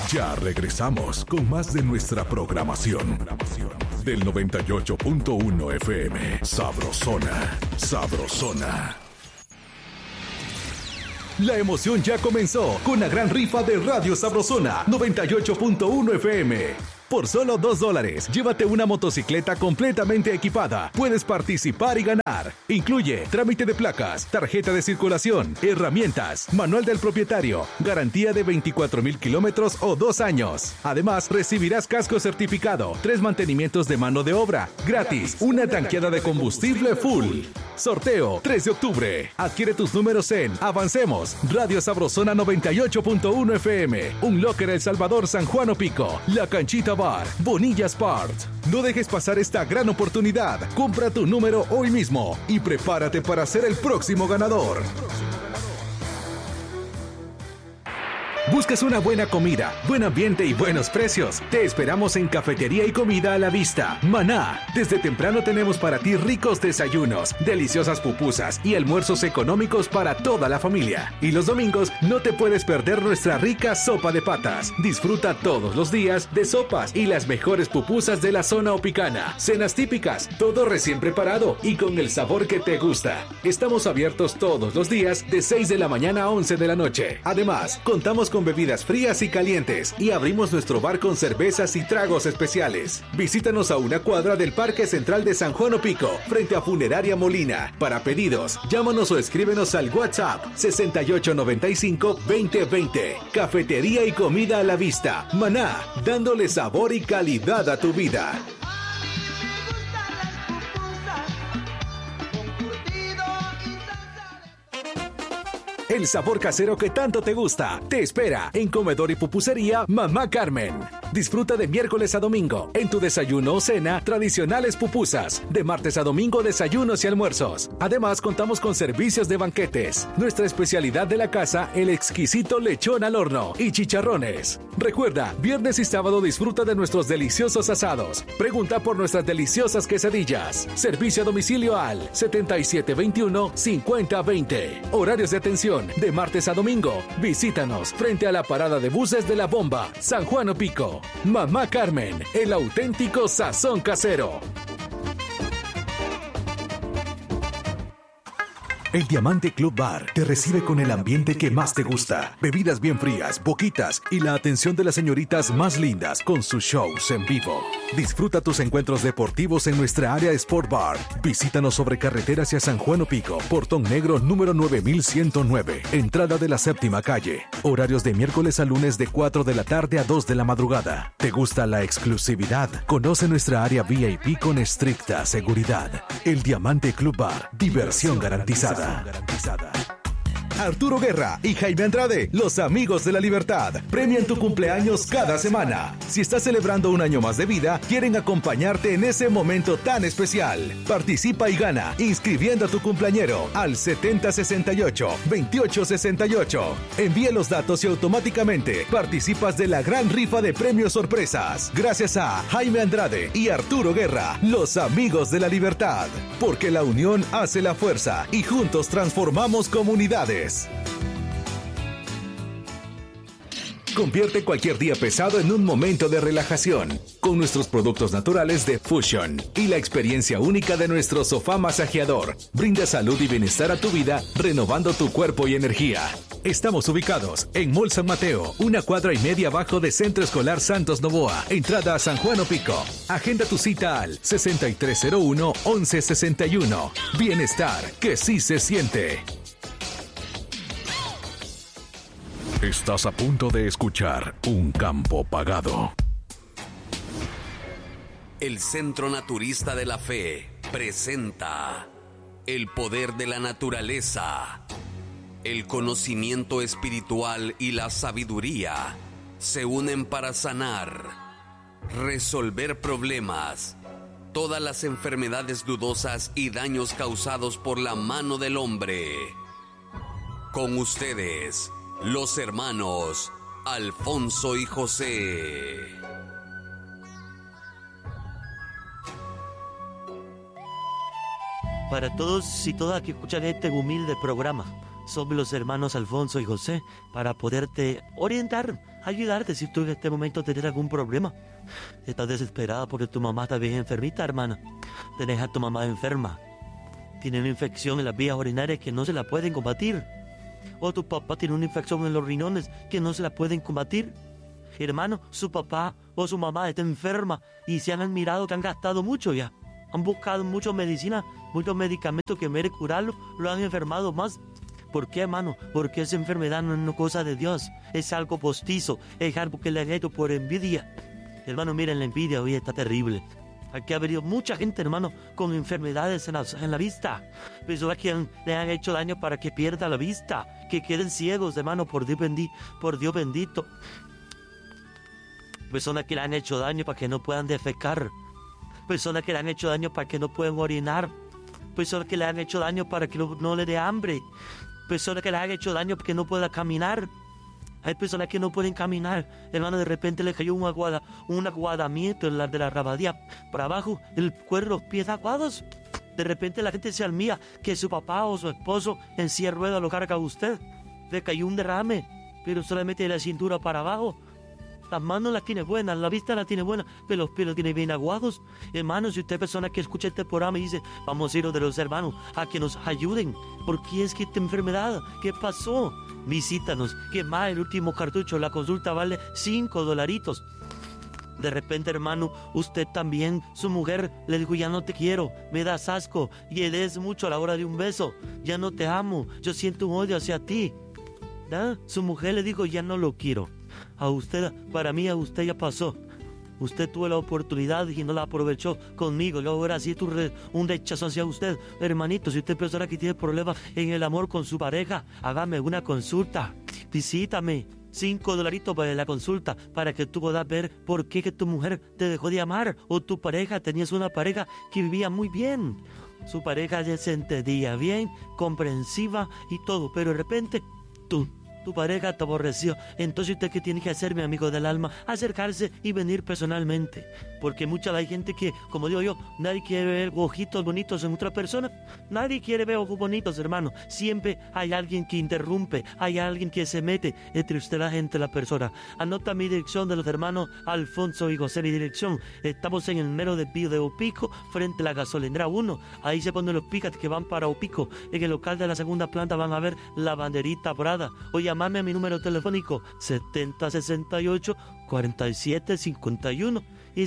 Ya regresamos con más de nuestra programación. Del 98.1 FM. Sabrosona. Sabrosona. La emoción ya comenzó con la gran rifa de Radio Sabrosona 98.1 FM. Por solo $2, llévate una motocicleta completamente equipada. Puedes participar y ganar. Incluye trámite de placas, tarjeta de circulación, herramientas, manual del propietario, garantía de 24,000 kilómetros o 2 años. Además, recibirás casco certificado, 3 mantenimientos de mano de obra, gratis, una tanqueada de combustible full. Sorteo 3 de octubre. Adquiere tus números en Avancemos, Radio Sabrosona 98.1 FM, Un Locker El Salvador, San Juan Opico, La Canchita Bar, Bonilla Sport. No dejes pasar esta gran oportunidad. Compra tu número hoy mismo y prepárate para ser el próximo ganador. ¿Buscas una buena comida, buen ambiente y buenos precios? Te esperamos en Cafetería y Comida a la Vista, Maná. Desde temprano tenemos para ti ricos desayunos, deliciosas pupusas y almuerzos económicos para toda la familia. Y los domingos no te puedes perder nuestra rica sopa de patas. Disfruta todos los días de sopas y las mejores pupusas de la zona opicana. Cenas típicas, todo recién preparado y con el sabor que te gusta. Estamos abiertos todos los días de 6 de la mañana a 11 de la noche. Además, contamos con bebidas frías y calientes y abrimos nuestro bar con cervezas y tragos especiales. Visítanos a una cuadra del Parque Central de San Juan Opico, frente a Funeraria Molina. Para pedidos, llámanos o escríbenos al WhatsApp 6895-2020. Cafetería y Comida a la Vista, Maná, dándole sabor y calidad a tu vida. El sabor casero que tanto te gusta te espera en Comedor y Pupusería Mamá Carmen. Disfruta de miércoles a domingo en tu desayuno o cena tradicionales pupusas, de martes a domingo desayunos y almuerzos. Además, contamos con servicios de banquetes. Nuestra especialidad de la casa, el exquisito lechón al horno y chicharrones. Recuerda, viernes y sábado disfruta de nuestros deliciosos asados. Pregunta por nuestras deliciosas quesadillas. Servicio a domicilio al 7721-5020. Horarios de atención de martes a domingo. Visítanos frente a la parada de buses de La Bomba, San Juan Opico. Mamá Carmen, el auténtico sazón casero. El Diamante Club Bar te recibe con el ambiente que más te gusta. Bebidas bien frías, boquitas y la atención de las señoritas más lindas con sus shows en vivo. Disfruta tus encuentros deportivos en nuestra área Sport Bar. Visítanos sobre carretera hacia San Juan Opico, Portón Negro número 9109, entrada de la 7ª calle. Horarios de miércoles a lunes de 4 de la tarde a 2 de la madrugada. ¿Te gusta la exclusividad? Conoce nuestra área VIP con estricta seguridad. El Diamante Club Bar, diversión garantizada. Arturo Guerra y Jaime Andrade, los amigos de la libertad, premian tu cumpleaños cada semana. Si estás celebrando un año más de vida, quieren acompañarte en ese momento tan especial. Participa y gana inscribiendo a tu cumpleañero al 7068-2868. Envíe los datos y automáticamente participas de la gran rifa de premios sorpresas. Gracias a Jaime Andrade y Arturo Guerra, los amigos de la libertad. Porque la unión hace la fuerza y juntos transformamos comunidades. Convierte cualquier día pesado en un momento de relajación con nuestros productos naturales de Fusion y la experiencia única de nuestro sofá masajeador. Brinda salud y bienestar a tu vida, renovando tu cuerpo y energía. Estamos ubicados en Mall San Mateo, 1 cuadra y media abajo de Centro Escolar Santos Novoa, entrada a San Juan Opico. Agenda tu cita al 6301-1161. Bienestar que sí se siente. Estás a punto de escuchar Un Campo Pagado. El Centro Naturista de la Fe presenta el poder de la naturaleza. El conocimiento espiritual y la sabiduría se unen para sanar, resolver problemas, todas las enfermedades dudosas y daños causados por la mano del hombre. Con ustedes, los hermanos Alfonso y José. Para todos y todas que escuchan este humilde programa, son los hermanos Alfonso y José para poderte orientar, ayudarte si tú en este momento tienes algún problema. Estás desesperada porque tu mamá está bien enfermita, hermana. Tenés a tu mamá enferma. Tiene una infección en las vías urinarias que no se la pueden combatir. O tu papá tiene una infección en los riñones que no se la pueden combatir. Hermano, su papá o su mamá está enferma y se han admirado que han gastado mucho ya. Han buscado mucha medicina, muchos medicamentos que en vez de curarlo, lo han enfermado más. ¿Por qué, hermano? Porque esa enfermedad no es una cosa de Dios. Es algo postizo, es algo que le han hecho por envidia. Hermano, miren, la envidia hoy está terrible. Aquí ha venido mucha gente, hermano, con enfermedades en la vista. Personas que le han hecho daño para que pierda la vista, que queden ciegos, hermano, por Dios bendito. Personas que le han hecho daño para que no puedan defecar. Personas que le han hecho daño para que no puedan orinar. Personas que le han hecho daño para que no le dé hambre. Personas que le han hecho daño para que no pueda caminar. Hay personas que no pueden caminar. Hermano, de repente le cayó un aguadamiento en la de la rabadía. Para abajo, el cuero, los pies aguados. De repente la gente se almía que su papá o su esposo en silla de ruedas lo carga a usted. Le cayó un derrame, pero solamente de la cintura para abajo. Las manos las tiene buenas, la vista la tiene buena, pero los pies los tiene bien aguados. Hermanos, si usted es persona que escucha este programa y dice, vamos a ir de los hermanos a que nos ayuden. ¿Por qué es que esta enfermedad? ¿Qué pasó? Visítanos, que más el último cartucho, la consulta vale $5. De repente, hermano, usted también, su mujer le dijo, ya no te quiero, me das asco, y él es mucho a la hora de un beso, ya no te amo, yo siento un odio hacia ti. ¿Da? Su mujer le dijo, ya no lo quiero. A usted, para mí, a usted ya pasó. Usted tuvo la oportunidad y no la aprovechó conmigo. Yo ahora sí tuve un rechazo hacia usted. Hermanito, si usted es persona que tiene problemas en el amor con su pareja, hágame una consulta. Visítame. $5 para la consulta, para que tú puedas ver por qué que tu mujer te dejó de amar. O tu pareja, tenías una pareja que vivía muy bien. Su pareja ya se entendía bien, comprensiva y todo. Pero de repente, tu pareja te aborreció. Entonces usted, ¿qué tiene que hacer, mi amigo del alma? Acercarse y venir personalmente. Porque hay gente que, como digo yo, nadie quiere ver ojitos bonitos en otra persona. Nadie quiere ver ojos bonitos, hermano. Siempre hay alguien que interrumpe, hay alguien que se mete entre usted y la persona. Anota mi dirección de los hermanos Alfonso y José, mi dirección. Estamos en el mero de Pío de Opico, frente a la gasolinera 1. Ahí se ponen los picas que van para Opico. En el local de la segunda planta van a ver la banderita dorada. O llamarme a mi número telefónico 7068-4751 y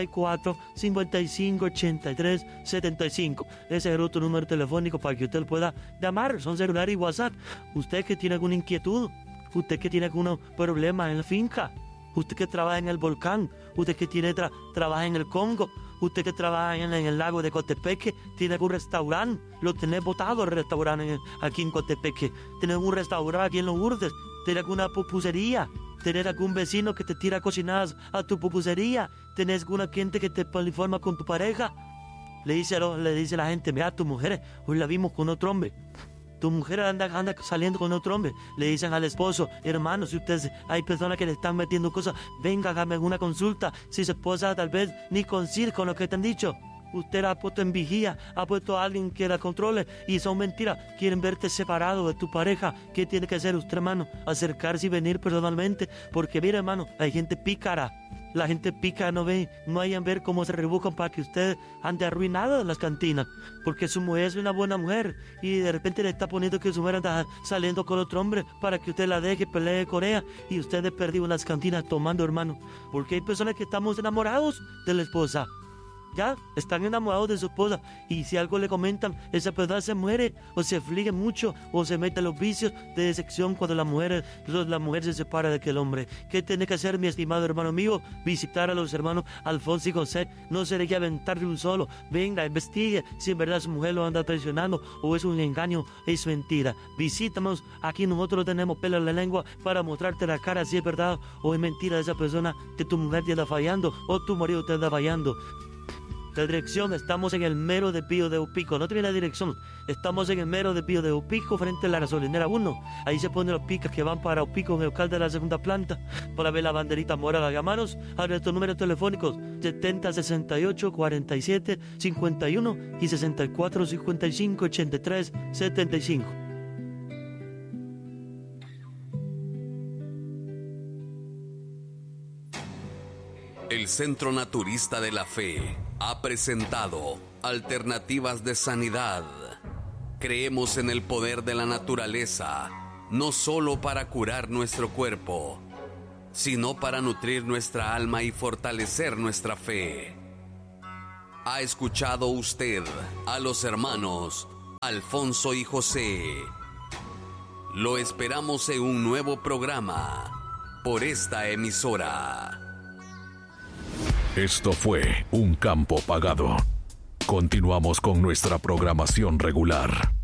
64-55-83-75. Ese es otro número telefónico para que usted pueda llamar. Son celular y WhatsApp. Usted que tiene alguna inquietud, usted que tiene algún problema en la finca, usted que trabaja en el volcán, usted que trabaja en el Congo, usted que trabaja en el lago de Cotepeque, tiene algún restaurante, lo tenés botado el restaurante aquí en Cotepeque, tiene un restaurante aquí en Los Urdes, tiene alguna pupusería, tener algún vecino que te tira cocinadas a tu pupusería, tenés alguna gente que te informa con tu pareja. Le dice la gente, mira, tu mujer hoy la vimos con otro hombre. Tu mujer anda saliendo con otro hombre. Le dicen al esposo, hermano, si hay personas que le están metiendo cosas, venga, hágame una consulta. Si su esposa tal vez ni coincide con lo que te han dicho, usted la ha puesto en vigía, ha puesto a alguien que la controle y son mentiras. Quieren verte separado de tu pareja. ¿Qué tiene que hacer usted, hermano? Acercarse y venir personalmente. Porque mira, hermano, hay gente pícara. La gente pica, no vayan a ver cómo se rebuscan para que usted ande arruinado en las cantinas. Porque su mujer es una buena mujer y de repente le está poniendo que su mujer anda saliendo con otro hombre para que usted la deje, pelee con ella y usted de perdido en las cantinas tomando, hermano. Porque hay personas que estamos enamorados de la esposa. Ya, están enamorados de su esposa y si algo le comentan, esa persona se muere o se aflige mucho o se mete en los vicios de decepción cuando la mujer se separa de aquel hombre. ¿Qué tiene que hacer, mi estimado hermano mío? Visitar a los hermanos Alfonso y José. No se deje aventar de un solo. Venga, investigue si en verdad su mujer lo anda traicionando o es un engaño, es mentira. Visítanos, aquí nosotros tenemos pelo en la lengua para mostrarte la cara si es verdad o es mentira de esa persona que tu mujer te anda fallando o tu marido te anda fallando. La dirección, estamos en el mero de Pío de Opico. No tiene la dirección. Estamos en el mero de Pío de Opico, frente a la gasolinera 1. Ahí se ponen los picas que van para Opico en el local de la segunda planta. Para ver la banderita morada. Llamanos a nuestros números telefónicos 7068-4751 y 64-55-83-75. El Centro Naturista de la Fe ha presentado alternativas de sanidad. Creemos en el poder de la naturaleza, no solo para curar nuestro cuerpo, sino para nutrir nuestra alma y fortalecer nuestra fe. ¿Ha escuchado usted a los hermanos Alfonso y José? Lo esperamos en un nuevo programa por esta emisora. Esto fue Un Campo Pagado. Continuamos con nuestra programación regular.